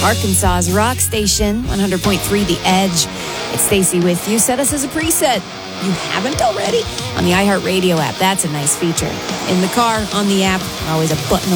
Arkansas's rock station, 100.3 The Edge. It's Stacy with you. Set us as a preset. You haven't already? On the iHeartRadio app. That's a nice feature. In the car, on the app, always a button